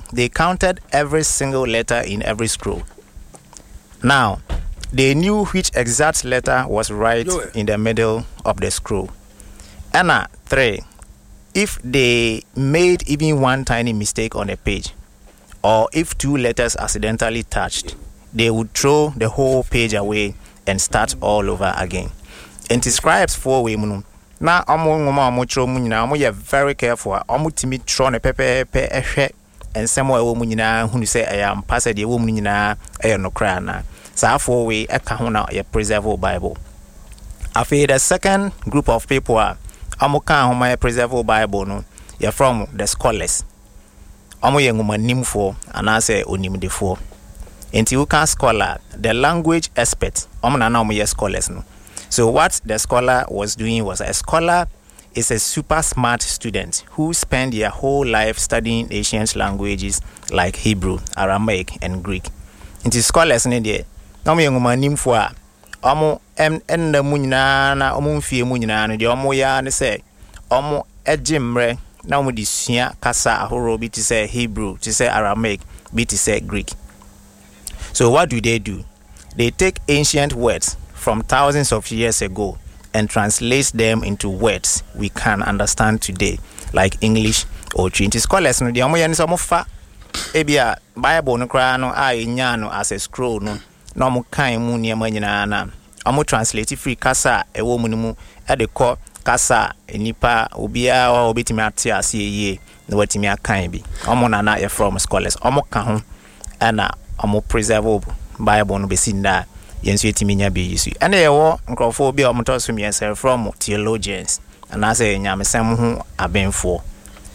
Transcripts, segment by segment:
they counted every single letter in every scroll. Now, they knew which exact letter was right in the middle of the scroll. And 3, if they made even one tiny mistake on a page, or if 2 letters accidentally touched, they would throw the whole page away and start all over again. And the scribes 4 way munu. Na omo throw mu nyina omo ye very careful. Omo timi throw ne pepe ehwe ensemo ewo mu nyina hunu se ayam pass de ewo mu nyina eyo nokra na. Sa 4 way eka ho na ye preserve Bible. After the second group of people are omo kan ho ma preserve Bible no, ye from the scholars. Omo ye ngumanimfo anase onimdefo. Enti you can scholar, the language expert. Omo na omo ye scholars no. So what the scholar was doing was, a scholar is a super smart student who spend their whole life studying ancient languages like Hebrew, Aramaic, and Greek. Enti scholars ne de omo ye ngumanimfo a omo enna mu nyina na omo mfie mu nyina no de omo ya ne se omo ejimre na omo di sua kasa ahoro bi ti say Hebrew, ti say Aramaic, bi ti say Greek. So what do? They take ancient words from thousands of years ago and translate them into words we can understand today, like English or Trinity. Scholars no de omo yan so mo fa ebia Bible no kra no a enya no as a scroll no na omo kan mu niam nyina na omo translate free kasa ewo mu mu e de ko kasa enipa obia o betimi ate ase ye na watimi akan bi omo na ye from scholars omo ka ho ana omo preserve Bible no besinda yensu etimi nya be yisu ana ye wo nkrofo bi omo to so miense from theologians ana say nyamesem ho abenfo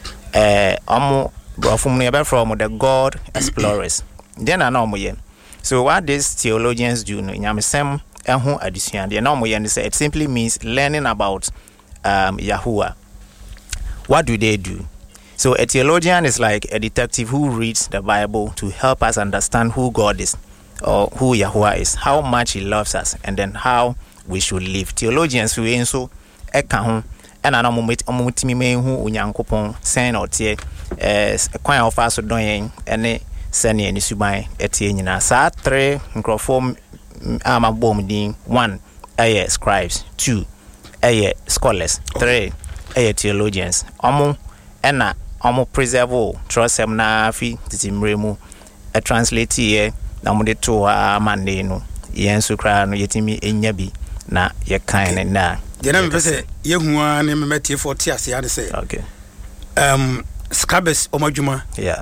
omo brofum no be from the God explorers then na omo ye. So what these theologians do no nyamesem ho addition they na omo ye say it simply means learning about Yahuwah. What do? So a theologian is like a detective who reads the Bible to help us understand who God is or who Yahuwah is, how much he loves us, and then how we should live. Theologians who so eka ho ena na omutimi me hu onyankopon sen na otie kwan of us don yen ene sene ani suban etie nyina sa 3 nkrofo amabom din 1 scribes, 2 scholars, 3 theologians. Omo preserve trust na fi titimremu a translate here na mo de to amande no yensu kra no yetimi enya bi na ye kan na de na me pese ye hu an me metie 40 ase ya de say okay scholars omadwuma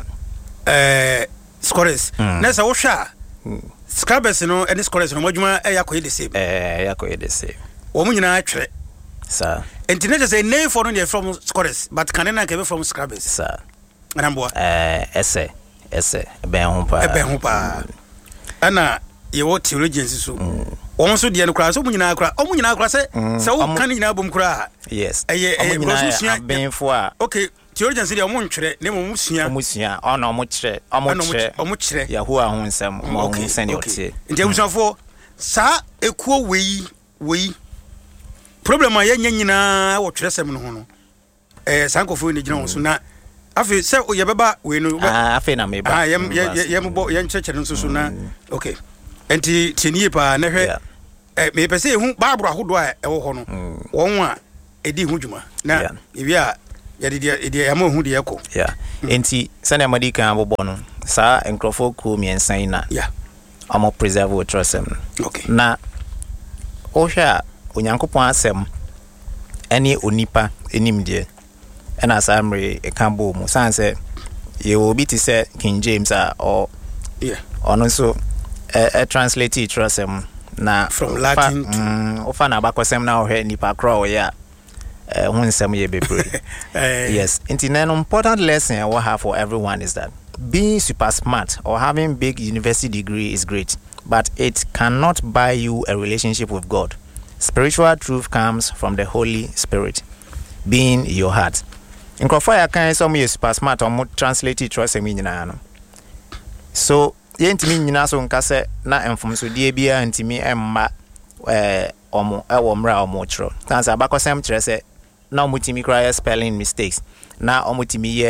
scholars na sa wo hwa scholars no and scholars no omadwuma yakoye the same wo mu nyina atwere sir internet say name for no from scholars but can na ke from scholars sir anambo ese ben ho pa ana ye wo theologians so won so de no kra so mu nyina kra say wo kan nyina bom kra yes nyina ben fo a okay theologians de mo ntwere ne mo sua ona mo kire Yahuwah ho nsem mo ho nsem ne otie nti abusafo sa ekuo wei problem a yenya nyina wo twerɛsɛm no ho no sankofo ni gyina wo so na afi se ye beba we no afi na meba yem bo yen kyekere nso so na okay enti tinie pa na hwɛ me pese hu baabro ahodo a ɛwɔ hɔ no wɔn a edi hu dwuma na ebi a yɛde yɛma hu de yɛkɔ enti sɛnɛ madi kan bobɔ no saa nkrofo ko miensan na amo preserve trustem okay na o hwɛ onyankopɔn asɛm ɛne onipa enim de ɛna samre ekambo mu sanse ye obi ti sɛ King James or ono so translate trustem na from Latin ofa na bakosem na o hwɛ nipa kro o ya hun nsɛm ye bebre yes an important lesson I will have for everyone is that being super smart or having big university degree is great, but it cannot buy you a relationship with God. Spiritual truth comes from the Holy Spirit being your heart. In Krofaya can some you super smart or translate it trust me nyina. So yentimi nyina so nkase na emfom so die bia ntimi emma omo ewo mra omo chro. Tansa abakosem kire se na omutimi cry spelling mistakes. Na omutimi ye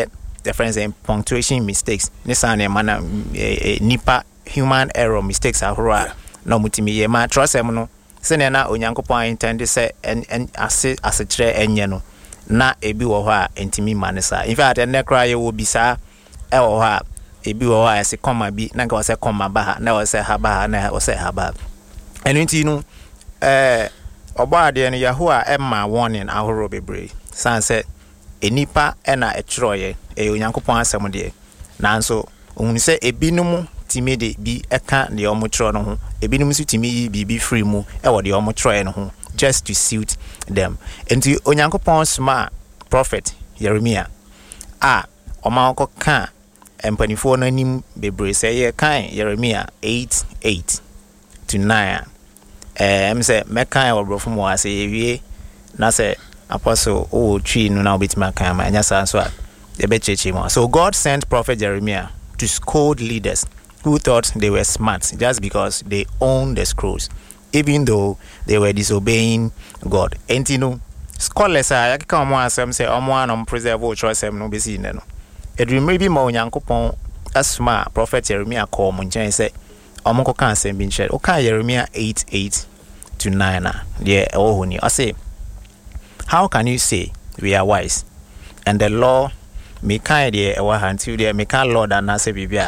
the friends and punctuation mistakes. Nissan mana nipa human error mistakes ahura no mutimi ye ma trust em no se na onyankopon intend say en ase kire enye no na ebi wo ho a entimi manesa. In fact en cry ye wo bisa e wo ho a ebi wo ho a se koma bi na nka wo se koma ba ha na wo se ha ba ha na wo se ha ba enu nti no obaade no Yahoo emma warning ahoro bebre san se enipa ena ekyroye onyankopon asem de nanso ohun se ebinum timi de bi eka de omokyro no ho ebinum su timi yi bi free mu e wo de omokyro no ho just to suit them. Enti onyankopon sma prophet Jeremiah omanko ka empanifo no nim bebre se ye kan Jeremiah 8:8 to 9 say mekan obrofo mo ase ewie na say apostle tree no na obetima kan ma anya san so e be chechi mo. So God sent prophet Jeremiah to scold leaders who thought they were smart just because they owned the scrolls, even though they were disobeying God. Entino scholars are yakika mo asem say omo anom preserve trosem no be si ne no edwumre bi ma onyankopon asma prophet Jeremiah call mo nchen say omo ko kan asem bi nche o kan Jeremiah 8:8 to 9 there ohoni I say, how can you say we are wise and the law me kan there e wa hanti there me kan law and say bibia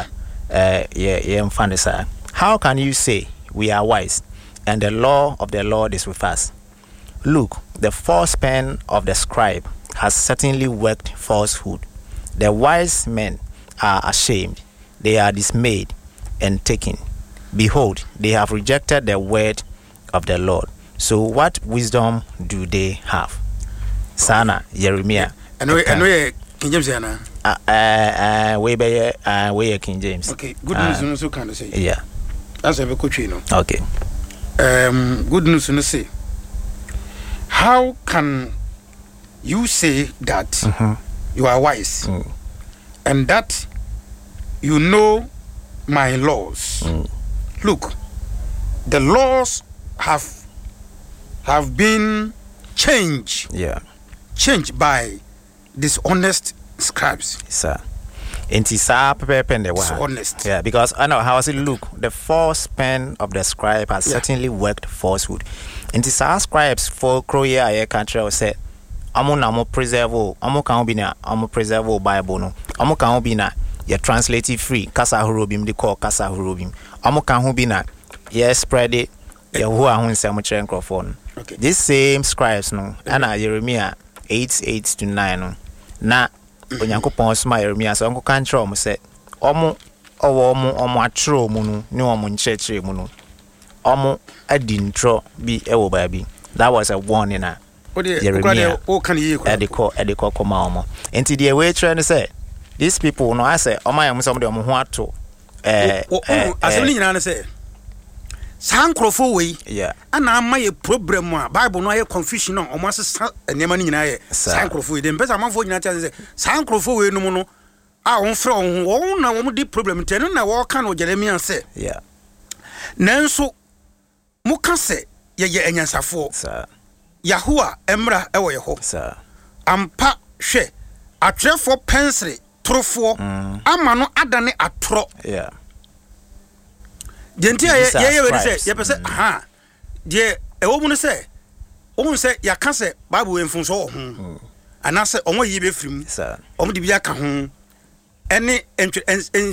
how can you say we are wise and the law of the Lord is with us? Look, the false pen of the scribe has certainly worked falsehood. The wise men are ashamed, they are dismayed and taken. Behold, they have rejected the word of the Lord. So what wisdom do they have? Sana Jeremiah. And we King James yana. We King James. Okay, good news no so can say. Yeah. That's a coach no. Okay. Good news no say. How can you say that you are wise and that you know my laws? Look, the laws have been changed. Yeah. Changed by dishonest scribes. Sir. Honest. Yeah, because I know how I say, look, the false pen of the scribe has certainly worked falsehood. And this scribes for Croya country said, Amo preserve, Amo can be na, Amo preserve Bible no, Amo can be na, you translate it free, Kasa Hurubim, they call Kasa Hurubim, Amo can be na, yes, spread it, Yahoo, and Samuel microphone. Okay. These same scribes no, and Jeremiah 8:8 to 9 no, na. Onyankopon sma Jeremiah so onko kan kire omo se omo atro mu no ne omo nchechire mu no omo adi ntro bi ewo ba bi. That was a warning na Jeremiah o kan yi ediko koma omo enti de we try no say these people no I say omo ayam so de omo ho ato asem ni nyina no say sankrofo we ana ama ye problem a Bible no ye confusion no omo asesa enema ni nyina ye sankrofo we dem pesa amanfo nyina tia say sankrofo we no mu no a won frɛ won na won di problem ten na wo ka no Jeremiah say nanso mu ka se ye enyansafo Yahoo emra ewo ye ho ampa hwɛ atwerefo pensere torofo ama no adane atoro Gentia ye say ye pese de ewo mu no say ohun say ya ka say Bible enfunso ho ana say omo yi be firim omo de bi aka ho ene